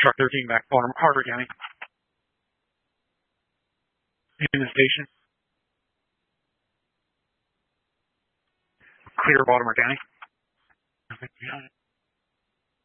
Truck 13 back, Baltimore, Harford County. In the station. Clear, Baltimore County.